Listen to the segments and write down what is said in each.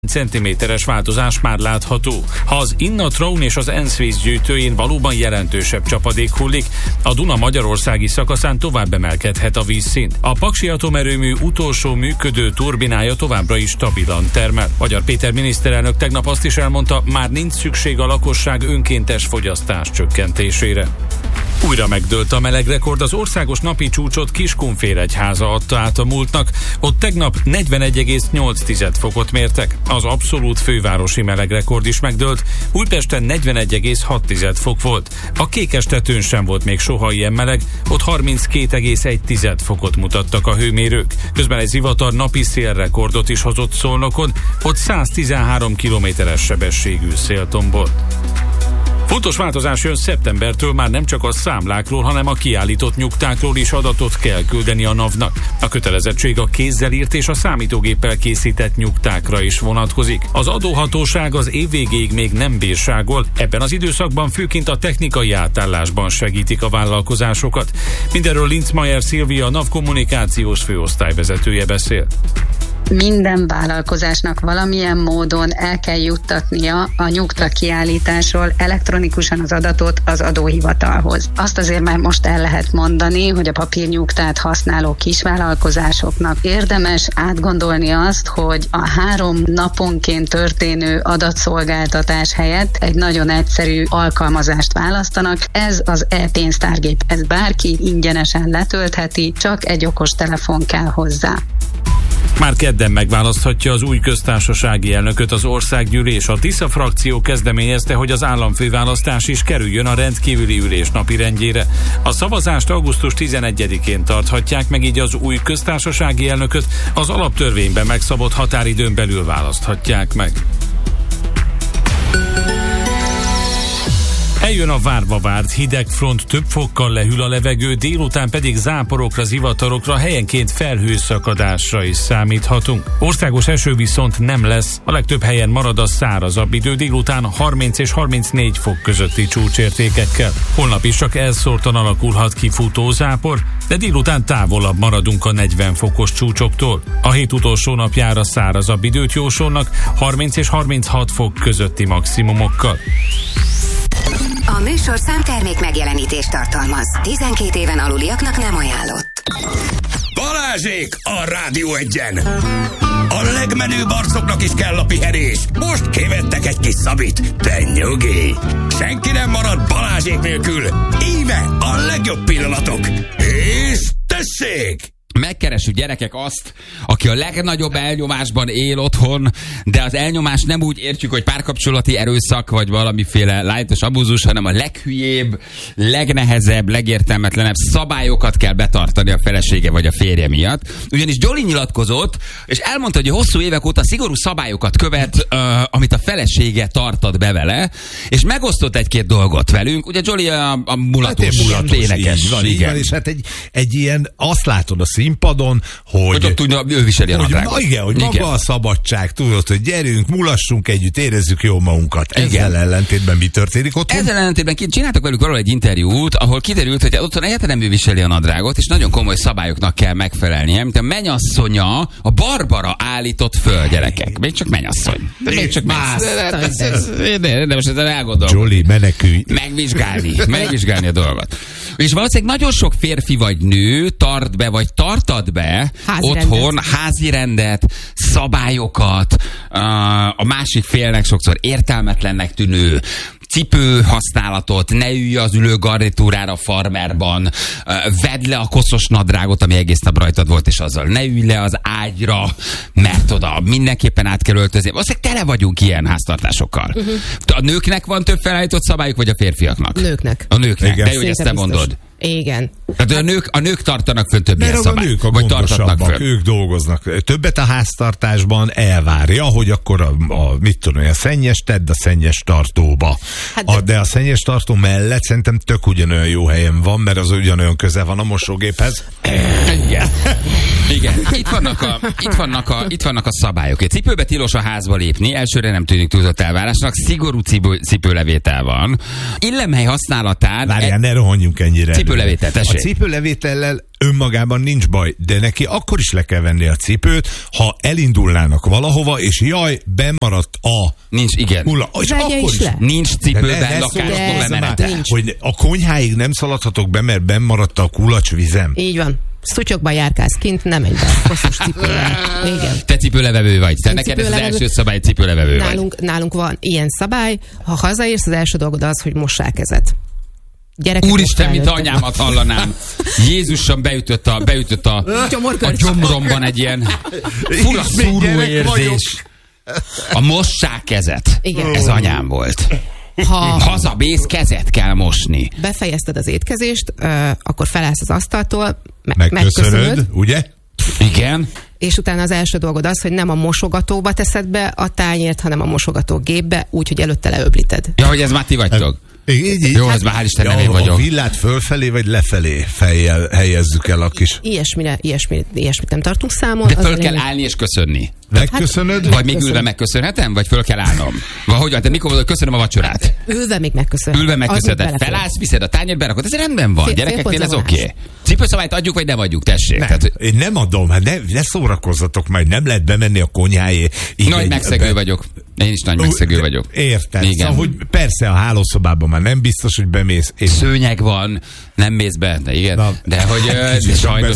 centiméteres változás már látható. Ha az Inna, Traun és az Ensz vízgyűjtőjén valóban jelentősebb csapadék hullik, a Duna magyarországi szakaszán tovább emelkedhet a vízszint. A Paksi atomerőmű utolsó működő turbinája továbbra is stabilan termel. Magyar Péter miniszterelnök tegnap azt is elmondta, már nincs szükség a lakosság önkéntes fogyasztás csökkentésére. Újra megdőlt a melegrekord, az országos napi csúcsot Kiskunfélegyháza adta át a múltnak, ott tegnap 41,8 fokot mértek. Az abszolút fővárosi melegrekord is megdőlt, Újpesten 41,6 fok volt. A Kékestetőn sem volt még soha ilyen meleg, ott 32,1 fokot mutattak a hőmérők. Közben egy zivatar napi szélrekordot is hozott Szolnokon, ott 113 kilométeres sebességű szél tombolt. Fontos változás jön szeptembertől, már nem csak a számlákról, hanem a kiállított nyugtákról is adatot kell küldeni a NAV-nak. A kötelezettség a kézzel írt és a számítógéppel készített nyugtákra is vonatkozik. Az adóhatóság az év végéig még nem bírságol, ebben az időszakban főként a technikai átállásban segítik a vállalkozásokat. Mindenről Linzmeier Szilvia, a NAV kommunikációs főosztályvezetője beszél. Minden vállalkozásnak valamilyen módon el kell juttatnia a nyugta kiállításról elektronikusan az adatot az adóhivatalhoz. Azt azért már most el lehet mondani, hogy a papírnyugtát használó kisvállalkozásoknak érdemes átgondolni azt, hogy a 3 naponként történő adatszolgáltatás helyett egy nagyon egyszerű alkalmazást választanak. Ez az e-pénztárgép, ez bárki ingyenesen letöltheti, csak egy okostelefon kell hozzá. Már kedden megválaszthatja az új köztársasági elnököt az országgyűlés. A Tisza frakció kezdeményezte, hogy az államfőválasztás is kerüljön a rendkívüli ülés napirendjére. A szavazást augusztus 11-én tarthatják meg, így az új köztársasági elnököt az alaptörvényben megszabott határidőn belül választhatják meg. Eljön a várva várt hideg front, több fokkal lehűl a levegő, délután pedig záporokra, zivatarokra, helyenként felhőszakadásra is számíthatunk. Országos eső viszont nem lesz, a legtöbb helyen marad a szárazabb idő, délután 30 és 34 fok közötti csúcsértékekkel. Holnap is csak elszórtan alakulhat ki futózápor, de délután távolabb maradunk a 40 fokos csúcsoktól. A hét utolsó napjára szárazabb időt jósolnak, 30 és 36 fok közötti maximumokkal. A műsor számtermék megjelenítést tartalmaz. 12 éven aluliaknak nem ajánlott. Balázsék a Rádió Egyen! A legmenőbb arcoknak is kell a pihenés. Most kivettek egy kis szabit. De nyugi! Senki nem marad Balázsék nélkül. Íme a legjobb pillanatok. És tessék! Megkeressük, gyerekek, azt, aki a legnagyobb elnyomásban él otthon, de az elnyomás nem úgy értjük, hogy párkapcsolati erőszak, vagy valamiféle lájtos abúzus, hanem a leghülyébb, legnehezebb, legértelmetlenebb szabályokat kell betartani a felesége vagy a férje miatt. Ugyanis Jolly nyilatkozott, és elmondta, hogy hosszú évek óta szigorú szabályokat követ, amit a felesége tartat be vele, és megosztott egy-két dolgot velünk. Ugye Jolly a mulatos énekes. Igen, és hát egy ilyen, azt látod a színpadon, hogy ott tudja, ő viseli a nadrágot. Igen, hogy maga a szabadság, tudod, hogy gyerünk, mulassunk együtt, érezzük jól magunkat. Ezzel ellentétben mi történik otthon? Ezzel ellentétben csináltak velük valahol egy interjút, ahol kiderült, hogy otthon egyáltalán nem ő viseli a nadrágot, és nagyon komoly szabályoknak kell megfelelnie, mint a mennyasszonya, a Barbara állított föl, gyerekek. Még csak mennyasszony. Még csak de most ezen elgondolom. Jolly, menekülj. Megvizsgálni a dolgot. És valószínűleg nagyon sok férfi vagy nő tart be, vagy tartad be otthon házi rendet, szabályokat, a másik félnek sokszor értelmetlennek tűnő cipő használatot, ne ülj az ülő garnitúrára farmerban, vedd le a koszos nadrágot, ami egész nap rajtad volt, és azzal ne ülj le az ágyra, mert oda mindenképpen át kell öltözni. Valószínűleg tele vagyunk ilyen háztartásokkal. A nőknek van több felállított szabályuk, vagy a férfiaknak? A nőknek. De hogy ezt te mondod. Igen. Tehát a nők tartanak fönn több ilyen szabályt. A nők a gondosabbak, ők dolgoznak többet a háztartásban, elvárja, hogy akkor mit tudom, a szennyes tedd a szennyes tartóba. De a szennyes tartó mellett szerintem tök ugyanolyan jó helyen van, mert az ugyanolyan közel van a mosógéphez. Igen. Igen, itt vannak a szabályok. Cipőbe tilos a házba lépni, elsőre nem tűnik túlzott elvárásnak, szigorú cipőlevétel van. Illemhely használatán... Várjál, ne rohanjunk ennyire. Cipőlevétel, tessék. A cipőlevétellel önmagában nincs baj, de neki akkor is le kell venni a cipőt, ha elindulnának valahova, és jaj, bemaradt a... Nincs, igen. És akkor is. Nincs cipőben lakásba bemenete. Hogy a konyháig nem szaladhatok be, mert bemaradt a kulacsvizem. Így van. Szutyokban járkálsz kint, nem egy hosszús cipővel. Igen. Te cipőlevevő vagy. Te neked ez az első szabály, cipőlevevő vagy. Nálunk van ilyen szabály. Ha hazaérsz, az első dolgod az, hogy mossál kezet. Úristen, mint anyámat hallanám. Jézusom beütött a gyomromban egy ilyen fura szúró érzés. A mossák kezet. Igen. Ez anyám volt. Ha hazamész, kezet kell mosni. Befejezted az étkezést, akkor felállsz az asztaltól, megköszönöd, ugye? Igen. És utána az első dolgod az, hogy nem a mosogatóba teszed be a tányért, hanem a mosogatógépbe, úgyhogy előtte leöblíted. Ja, hogy ez már ti vagytok. Így. Jó, ez már hál' Isten nem én vagyok. A villát fölfelé vagy lefelé fejjel helyezzük el a kis... Ilyesmit nem tartunk számon. De föl kell állni és köszönni. Megköszönöd? Vagy még ülve megköszönhetem? Vagy föl kell állnom? Vagy hogyan? Te mikor mondod, köszönöm a vacsorát? Ülve még megköszönhetem. Ülve megköszönhetem. Felállsz, viszed a tányért, berakod. Ez rendben van. Gyerekeknél ez oké. Cipőszabályt adjuk, vagy nem adjuk, tessék. Nem, én nem adom, hát ne szórakozzatok majd, nem lehet bemenni a konyháé. Nagy megszegő vagyok. Én is nagy megszegő vagyok. Érted. Szóval, hogy persze a hálószobában már nem biztos, hogy bemész. Szőnyeg van, nem mész be, de igen. Na, de hogy sajnos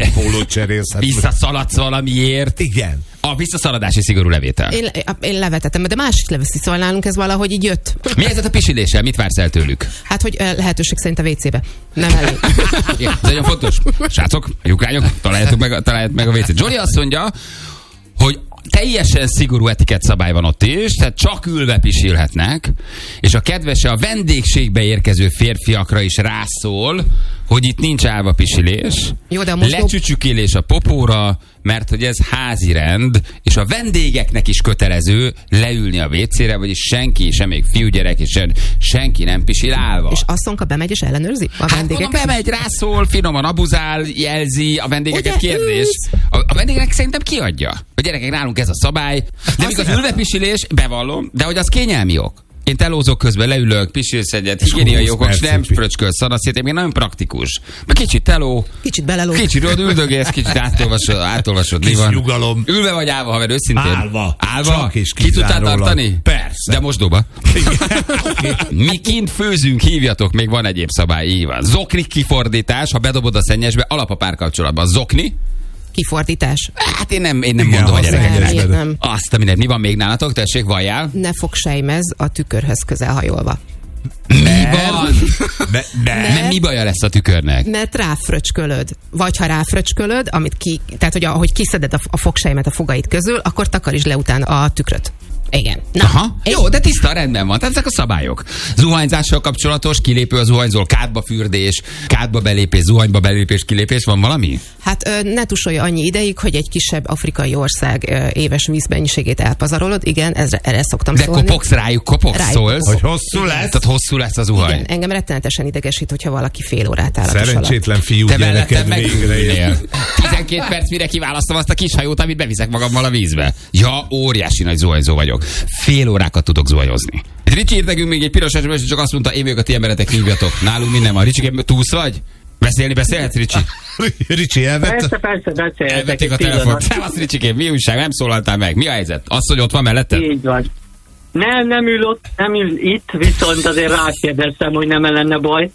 visszaszaladsz valamiért. Igen. A visszaszaladási szigorú levétel. Én levetettem, de más is leveszi, szóval nálunk ez valahogy így jött. Mi ez a pisiléssel? Mit vársz el tőlük? Hát, hogy lehetőség szerint a WC-be. Nem elég. Igen, ez nagyon fontos. Srácok, ukrányok, találjátok meg a WC-t. Zsoli azt mondja, hogy teljesen szigorú etikett szabály van ott is, tehát csak ülve pisilhetnek, és a kedvese a vendégségbe érkező férfiakra is rászól, hogy itt nincs állva pisilés, lecsücsükélés a popóra, mert hogy ez házi rend, és a vendégeknek is kötelező leülni a WC-re, vagyis senki, sem még fiúgyerek, és senki nem pisil állva. És asszonka bemegy és ellenőrzi a vendégeket? Hát bemegy, rászól, finoman abuzál, jelzi a vendégeket, kérdés. A vendégek szerintem kiadja. A gyerekek, nálunk ez a szabály, de még az ülvepisilés, bevallom, de hogy az kényelmi ok. Én telózok közben, leülök, pisilsz egyet, higiéniai okok, nem fröccsköl szanaszét, még nagyon praktikus. Kicsit teló, kicsit beleló. Kicsit üldögész, kicsit átolvasod. Kis nyugalom. Ülve vagy állva, haver, őszintén? Állva. Ki tudtál tartani? Persze. De mosdóba. Mi kint főzünk, hívjatok, még van egyéb szabály, így van. Zokni kifordítás, ha bedobod a szennyesbe, alap a párkapcsolatban. Zokni. Kifordítás. Hát én nem mondom a gyerekeknek. Azt, mindent. Mi van még nálatok? Tessék, valljál. Ne fogsejmez a tükörhöz közel hajolva. Mi van? Nem, mi baja lesz a tükörnek? Mert ráfröcskölöd. Vagy ha ráfröcskölöd, tehát hogy ahogy kiszeded a fogsejmet a fogaid közül, akkor takarítsd le utána a tükröt. Igen. Na, aha. Jó, de tiszta, rendben van. Tehát ezek a szabályok. Zuhanyzással kapcsolatos, kilépő a zuhanyzól, kádba fürdés, kádba belépés, zuhanyba belépés, kilépés, van valami? Hát ne tusolja annyi ideig, hogy egy kisebb afrikai ország éves vízmennyiségét elpazarolod. Igen, erre szoktam szólni. De kopogsz rájuk, szólsz? Hogy hosszú lesz? Tehát hosszú lesz a zuhany. Igen, engem rettenetesen idegesít, hogyha valaki fél órát áll a alatt. Szerencsétlen fiú gyereked végre él. 12 perc, mire kiválasztom azt a kis hajót, amit beviszek magammal a vízbe. Ja, óriási nagy zuhanyzó vagyok. Fél órákat tudok zuhanyozni. Ricsi írt nekünk még egy piros SMS, csak azt mondta, én vagyok a ti emberetek, hívjatok. Nálunk minden van. Ricsi, túlsz vagy? Beszélhetsz, Ricsi? Ricsi elvette? Persze, elvették a telefont. Szevasz, Ricsikém, mi újság? Nem szólaltál meg. Mi a helyzet? Az, hogy ott van melletted? Így van. Nem ül itt, viszont azért rákérdeztem, hogy nem lenne baj.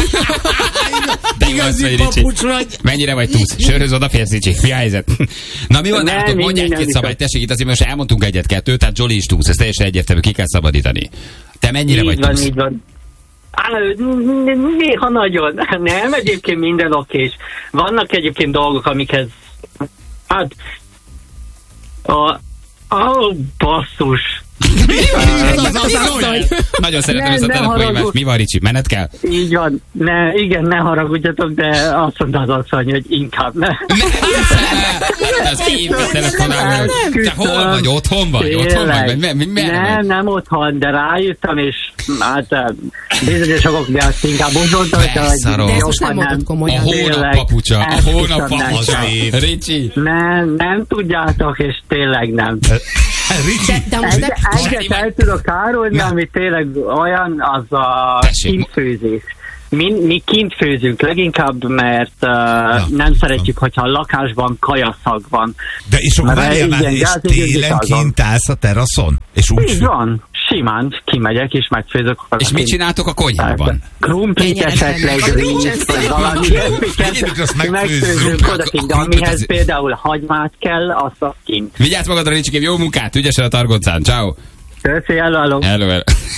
De igazi papucs vagy. Mennyire vagy túsz? Sörhöz odaférsz, Ricsi. Mi a helyzet? Na mi van nálatok? Mondj egy-két szabályt, tessék, itt azért most elmondtunk egyet-kettőt, tehát Zsoli is túsz, ez teljesen egyértelmű, ki kell szabadítani. Te mennyire vagy túsz? Így van. Néha nagyon. Nem, egyébként minden okés. Vannak egyébként dolgok, amikhez hát basszus. Nagyon szeretem ezt a telefonhívást. Mi van, Ricsi? Menet kell? Így van. Ne haragudjatok, de azt mondta az asszony, hogy inkább ne. Az én telefonálom. Te hol vagy? Otthon vagy? Nem otthon, de rájöttem, és hát bizonyos okok miatt inkább úgy mondtam, hogy a hónap papucsa. Ricsi. Nem tudjátok, és tényleg nem. Egyet el tudok árulni, ami tényleg olyan, az a kintfőzés. Mi kint főzünk leginkább, mert nem szeretjük, hogyha a lakásban kajaszag van. De és akkor várjál, és télen kint állsz a teraszon? És úgy így van. Simán kimegyek, és megfőzök. És mit csináltok a konyhában? Krumplit esetleg, rizs, vagy valami megfőzünk odakint, de amihez például hagymát kell, azt kint. Vigyázz magadra, Ricsikém, jó munkát, ügyesen a targoncán, ciao. Köszi, hello.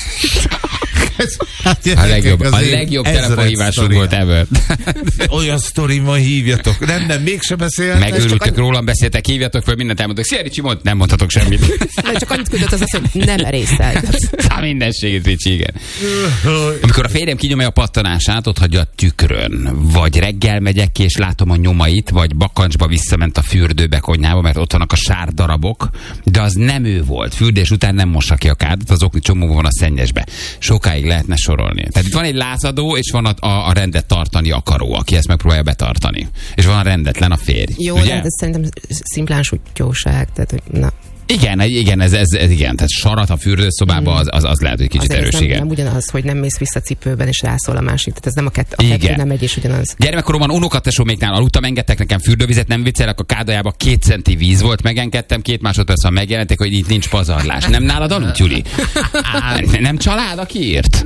A legjobb telefonhívásunk volt ever. Olyan sztorimmal hívjatok. Nem, mégsem beszéltek. Megőrültök, rólam beszéltek, hívjatok föl, mindent elmondtok. Szia, Ricsi, nem mondhatok semmit. Csak annyit küldött az azt, hogy nem erészel. Mindenségét, Ricsi, igen. Amikor a férjem kinyomja a pattanását, ott hagyja a tükrön. Vagy reggel megyek ki, és látom a nyomait, vagy bakancsba visszament a fürdőbe, konyhába, mert ott vannak a sár darabok, de az nem ő volt. Fürdés után nem mossa ki a kádat, az okni csomóban van a szennyesbe. Sokáig lehetne sorolni. Tehát itt van egy lázadó, és van a rendet tartani akaró, aki ezt megpróbálja betartani. És van a rendetlen, a férj. Jó, de ez szerintem szimplán sutyóság. Tehát, hogy na. Igen, ez igen. Tehát sarat a fürdőszobában az lehet, hogy kicsit erős, igen. Nem ugyanaz, hogy nem mész vissza cipőben, és rászól a másik. Tehát ez nem a kettő nem egy és ugyanaz. Gyermekkoromban unokatesó még nál aludtam, engedtek nekem fürdővizet, nem viccelek, a kádajába 2 centi víz volt, megengedtem, 2 másodperc megjelentek, hogy itt nincs pazarlás. Nem nálad aludt, Gyuri? Nem család, aki írt?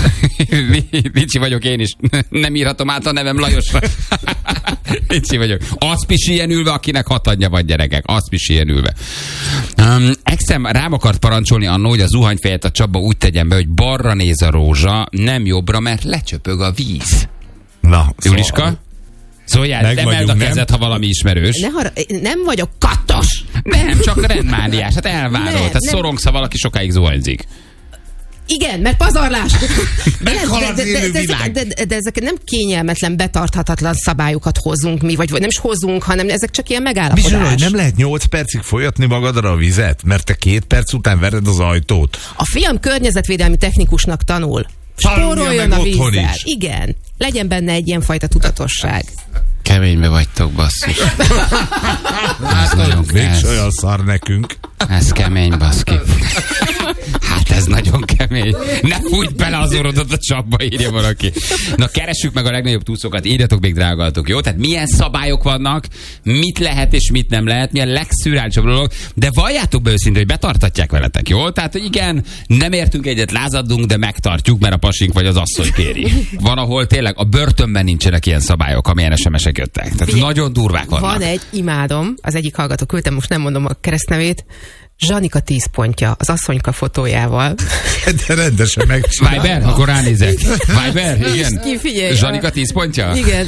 Ricsi vagyok én is. Nem írhatom át a nevem Lajosra. Ricsi vagyok. Az pisiljen ülve, akinek 6 anyja van, gyerekek. Az pisiljen ülve. Exem rám akart parancsolni annó, hogy a zuhanyfejet a Csaba úgy tegyen be, hogy balra néz a rózsa, nem jobbra, mert lecsöpög a víz. Na, Juliska? Szóljál, emeld a kezed, ha valami ismerős. Nem vagyok kattos. Nem, csak rendmániás. Hát elvárod. Tehát szorongsz, ha valaki sokáig zuhanyzik. Igen, mert pazarlás. Meghal az élő világ. De ezek nem kényelmetlen, betarthatatlan szabályokat hozunk mi, vagy nem is hozunk, hanem ezek csak ilyen megállapodás. Bizony, nem lehet 8 percig folyatni magadra a vizet, mert te 2 perc után vered az ajtót. A fiam környezetvédelmi technikusnak tanul. Spóroljon a vízzel. Igen. Legyen benne egy ilyen fajta tudatosság. Keménybe vagytok, basszus. Ez nagyon mégis olyan szar nekünk. Ez kemény, baszki. Hát ez nagyon kemény. Ne fújt bele az orrodat a csapba, írja valaki. Na, keressük meg a legnagyobb túszokat, írjatok még, drágaltok, jó? Tehát milyen szabályok vannak, mit lehet és mit nem lehet, mi a legszürreálisabb dolog, de valljátok be őszintén, hogy betartatják veletek, jó? Tehát, hogy igen, nem értünk egyet, lázadunk, de megtartjuk, mert a pasink vagy az asszony kéri. Van, ahol tényleg a börtönben nincsenek ilyen szabályok, amilyen SMS-ek jöttek. Tehát nagyon durvák vannak. Van egy, imádom, az egyik hallgató küldtem, most nem mondom a keresztnevét, Zsanika 10 pontja, az asszonyka fotójával. De rendesen megcsinálom. Viber? Akkor ránézek. Viber? Igen. Zsanika 10 pontja? Igen.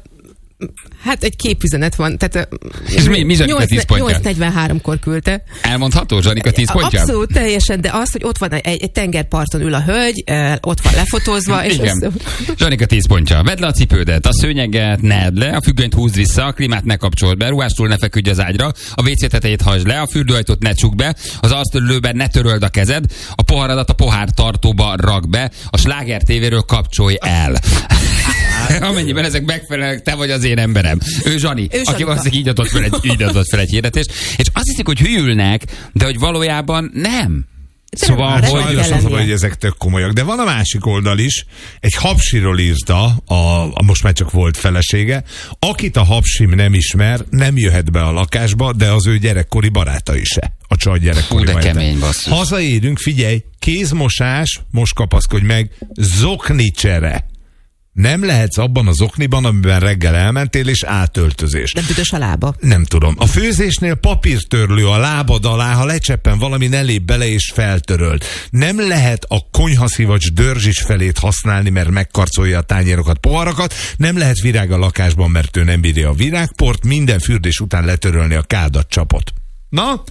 Hát egy képüzenet van. Tehát, és mi Zsanika 10 pontja? 8:43-kor küldte. Elmondható Zsanika 10 pontja? Abszolút, teljesen, de az, hogy ott van egy tengerparton ül a hölgy, ott van lefotózva. És igen. Zsanika 10 pontja. Vedd le a cipődet, a szőnyeget ne edd le, a függönyt húzd vissza, a klímát ne kapcsold be, ruhástól ne feküdj az ágyra, a WC tetejét hajtsd le, a fürdőajtót ne csukd be, az arctörlőben ne töröld a kezed, a poharadat a pohártartóba rakd be, a Sláger tévéről kapcsolj el. Amennyiben ezek megfelelnek, te vagy az én emberem. Ő Zsani, aki valószínűleg így adott fel egy hirdetést. És azt hiszik, hogy hülyülnek, de hogy valójában nem. Szóval, hogy ezek tök komolyak. De van a másik oldal is. Egy hapsiról írta, a most már csak volt felesége, akit a hapsim nem ismer, nem jöhet be a lakásba, de az ő gyerekkori barátai se. A csaj gyerekkori baráta. De kemény, basszus. Hazaérünk, figyelj, kézmosás, most kapaszkodj meg, zoknicsere. Nem lehetsz abban az okniban, amiben reggel elmentél, és átöltözés. Nem büdös a lába? Nem tudom. A főzésnél papírtörlő a lábad alá, ha lecseppen valami, ne lép bele és feltöröld. Nem lehet a konyhaszivacs dörzsis felét használni, mert megkarcolja a tányérokat, poharakat. Nem lehet virág a lakásban, mert ő nem bírja a virágport. Minden fürdés után letörölni a kádat, csapot. Na,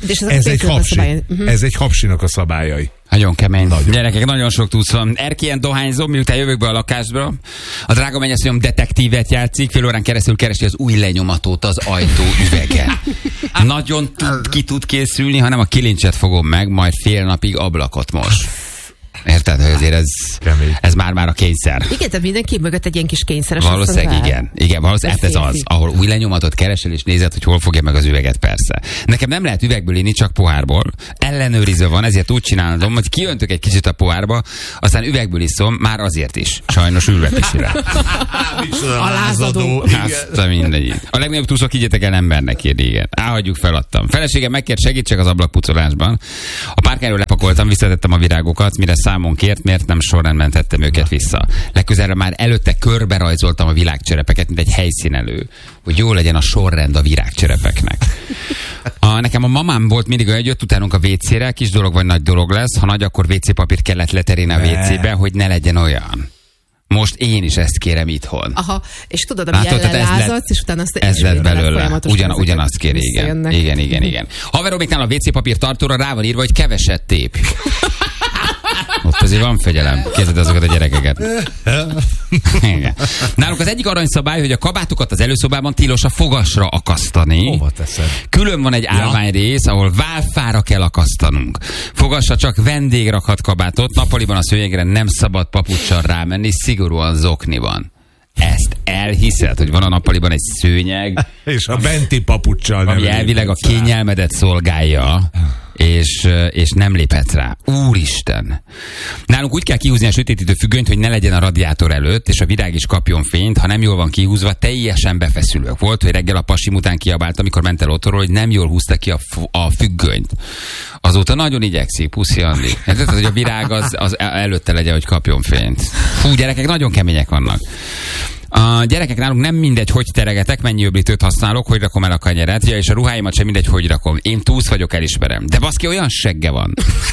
ez egy hapsinak a szabályai. Nagyon kemény. Nagyon. Gyerekek, nagyon sok tudsz van. Erkélyen dohányzom, miután jövök be a lakásba. A drága mennyasszonyom detektívet játszik, fél órán keresztül keresi az új lenyomatot az ajtó üvegen. Nagyon ki tud készülni, hanem a kilincset fogom meg, majd fél napig ablakot most. Érted, hogy azért ez már a kényszer. Igen, tehát mindenki mögött egy ilyen kis kényszeres. Valószínűleg igen, valószínűleg ez az, ahol új lenyomatot keresel és nézed, hogy hol fogja meg az üveget, persze. Nekem nem lehet üvegből inni, csak pohárból. Ellenőrizve van, ezért úgy csinálom, hogy kiöntök egy kicsit a pohárba, aztán üvegből iszom, már azért is. Sajnos ülvetésére. A lázadó. Azt mindegy. A legnagyobb túszok igyetek el embernek írni, igen. Hagyjuk, feladtam. Feleségem megkért, segítsek az ablakpucolásban. A párkányról lepakoltam, visszatettem a virágokat, mire számon kért, miért nem sorrendben tettem őket vissza. Legközelebb már előtte körbe rajzoltam a virágcserepeket, mint egy helyszínelő, hogy jó legyen a sorrend a virágcserepeknek. Nekem a mamám volt mindig olyan, hogy jött utánunk a WC-re, kis dolog vagy nagy dolog lesz, ha nagy, akkor WC papírt kellett leterélni a WC-be, hogy ne legyen olyan. Most én is ezt kérem itthon. Aha, és tudod, ami ellenlázadsz, és utána azt ez lett belőle. Ugyanazt kér, igen. Haveromiknál a WC papír tartóra rá van írva, hogy keveset tép. Ott azért van fegyelem. Képzeld azokat a gyerekeket. Igen. Nálunk az egyik aranyszabály, hogy a kabátokat az előszobában tilos a fogasra akasztani. Hova teszed? Külön van egy állványrész, ahol válfára kell akasztanunk. Fogasra csak vendég rakhat kabátot, nappaliban a szőnyegre nem szabad papuccsal rámenni, szigorúan zokniban. Ezt elhiszed, hogy van a nappaliban egy szőnyeg, és a benti papuccsal ami elvileg a kényelmedet szolgálja, és nem léphetsz rá. Úristen! Nálunk úgy kell kihúzni a sötétítő függönyt, hogy ne legyen a radiátor előtt, és a virág is kapjon fényt, ha nem jól van kihúzva, teljesen befeszülők. Volt, hogy reggel a pasim után kiabált, amikor ment el otthonról, hogy nem jól húzta ki a függönyt. Azóta nagyon igyekszik, puszi Andi. Tehát, hogy a virág az előtte legyen, hogy kapjon fényt. Fú, gyerekek, nagyon kemények vannak. A gyerekek nálunk nem mindegy, hogy teregetek, mennyi öblítőt használok, hogy rakom el a kanyeret, és a ruháimat sem mindegy, hogy rakom. Én túsz vagyok, elismerem. De baszki, olyan segge van.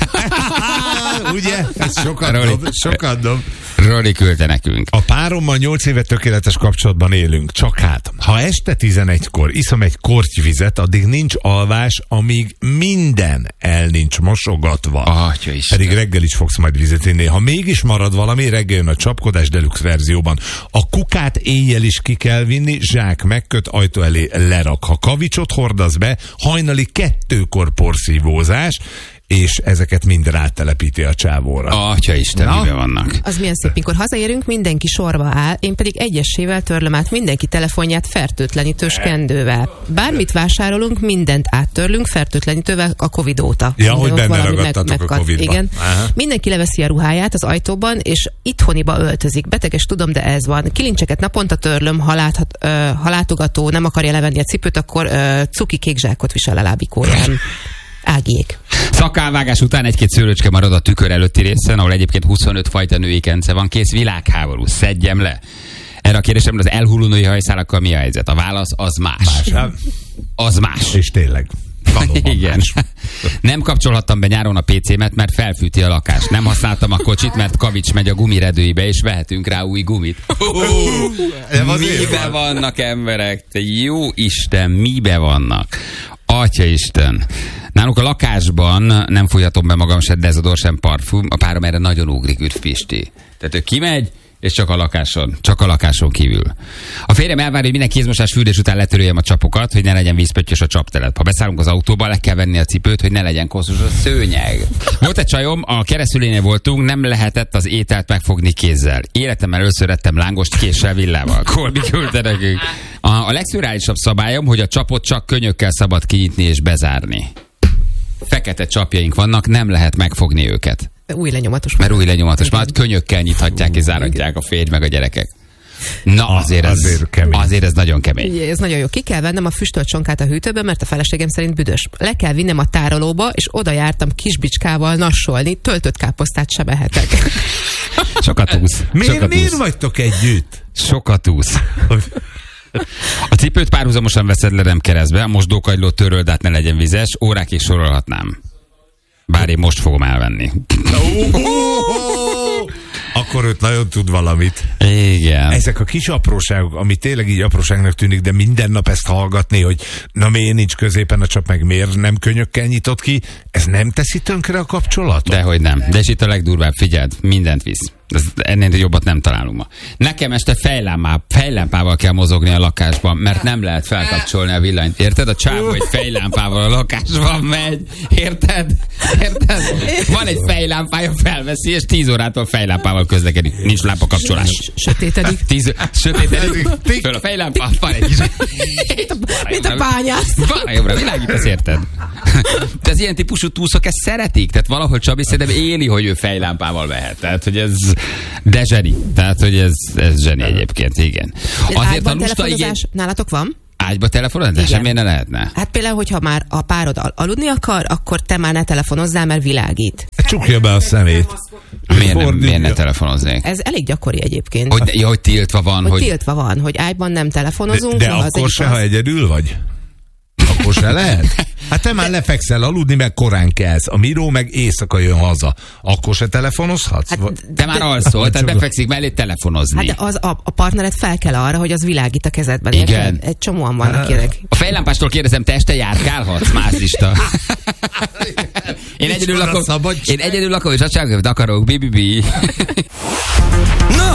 Ugye? Ez sokat dob. Roli küldte nekünk. A párommal 8 éve tökéletes kapcsolatban élünk. Csak hát, ha este 11-kor iszom egy kortyvizet, addig nincs alvás, amíg minden el nincs mosogatva. Pedig reggel is fogsz majd vizet inni. Ha mégis marad valami, reggel jön a csapkodás deluxe verzióban. A kukát éjjel is ki kell vinni, zsák megköt, ajtó elé lerak. Ha kavicsot hordasz be, hajnali 2-kor porszívózás, és ezeket mind rátelepíti a csávóra. Atyaisten, miben vannak? Az milyen szép, mikor hazaérünk, mindenki sorba áll, én pedig egyesével törlöm át mindenki telefonját fertőtlenítős kendővel. Bármit vásárolunk, mindent áttörlünk fertőtlenítővel a Covid óta. Ja, hogy benne ragadtatok a Covid-ba. Igen. Mindenki leveszi a ruháját az ajtóban, és itthoniba öltözik. Beteges, tudom, de ez van. Kilincseket naponta törlöm, ha látogató nem akarja levenni a cipőt, akkor cuki kék zsákot visel a lábikóján. Ágiék. Szakálvágás után egy-két szőlőcske marad a tükör előtti részen, ahol egyébként 25 fajta női kence van, kész világháború, szedjem le. Erre a kérdésemre az elhulló női hajszálakkal mi a helyzet? A válasz az más. Az más. És tényleg. Igen. Nem kapcsolhattam be nyáron a PC-met, mert felfűti a lakást. Nem használtam a kocsit, mert kavics megy a gumiredőibe, és vehetünk rá új gumit. Mibe vannak emberek? Te jó Isten, mibe vannak? Atyaisten. Nálunk a lakásban nem fújhatom be magam se dezodor, sem parfum. A párom erre nagyon ugrik, üdv Pisti. Tehát ő kimegy, és csak a lakáson kívül. A férjem elvárja, hogy minden kézmosás fürdés után letöröljem a csapokat, hogy ne legyen vízpöttyös a csaptelep. Ha beszállunk az autóba, le kell venni a cipőt, hogy ne legyen koszos a szőnyeg. Volt egy csajom, a keresztülénél voltunk, nem lehetett az ételt megfogni kézzel. Életemben először ettem lángost késsel, villával. Kolbi küldte nekünk. A legszürálisabb szabályom, hogy a csapot csak könyökkel szabad kinyitni és bezárni. Fekete csapjaink vannak, nem lehet megfogni őket. Új lenyomatos. Mert új lenyomatos. Már könyökkel nyithatják és záratják a férj meg a gyerekek. Na, azért ez nagyon kemény. Ez nagyon jó. Ki kell vennem a füstölt csonkát a hűtőbe, mert a feleségem szerint büdös. Le kell vinnem a tárolóba, és oda jártam kisbicskával nassolni, töltött káposztát sem ehetek. Sokat úsz. Miért vagytok együtt? Sokat úsz. A cipőt párhuzamosan veszed le, nem keresztbe, a mosdókagylót töröld át, ne legyen vizes, órákig sorolhatnám. Bár én most fogom elvenni. akkor őt nagyon tud valamit. Igen. Ezek a kis apróságok, ami tényleg így apróságnak tűnik, de minden nap ezt hallgatni, hogy na miért nincs középen a csap, meg miért nem könyökkel nyitott ki, ez nem teszi tönkre a kapcsolatot? Dehogy nem. De és itt a legdurvább, figyeld, mindent visz. Ennél jobbat nem találunk ma. Nekem este fejlámpával kell mozogni a lakásban, mert nem lehet felkapcsolni a villanyt. Érted? A csávó egy fejlámpával a lakásban megy. Érted? Van egy fejlámpája, felveszi, és 10 órától fejlámpával közlekedik. Nincs lámpakapcsolás. Sötétedik. Sötétedik. Föl a fejlámpa, van egy kis... Mint a bányász. Van jobbra, világítasz, érted? De az ilyen típusú túszok ezt szeretik. Tehát valahol Csabi szerintem éli, hogy ő fejlámpával vehet. Tehát, hogy ez... De zseni. Tehát, hogy ez zseni egyébként, igen. Azért a lusta igény... Nálatok van? Ágyba telefonod? De semmiért ne lehetne. Hát például, hogyha már a párod aludni akar, akkor te már ne telefonozzál, mert világít. Csukja be a szemét. Miért ne telefonoznék? Ez elég gyakori egyébként. Hogy tiltva van. Hogy tiltva van, hogy ágyban nem telefonozunk. De akkor se, ha egyedül vagy? Akkor se lehet? Hát te már lefekszel aludni, meg korán kelsz. A Miró meg éjszaka jön haza. Akkor se telefonozhatsz? Hát, te már alszol, tehát befekszik mellé telefonozni. Hát de a partnered fel kell arra, hogy az világít a kezedben. Igen. Egy csomóan vannak ilyenek. A fejlámpástól kérdezem, te este járkálhatsz, mászista? Én egyedül lakom, és a cságokat akarok, bi.